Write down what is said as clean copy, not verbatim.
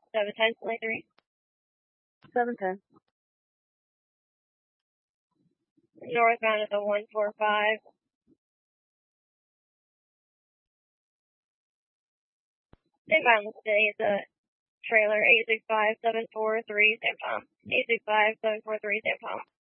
710, 23. 710. Northbound at the 145. Inbound today is a trailer 865-743, same time. 865-743, same time.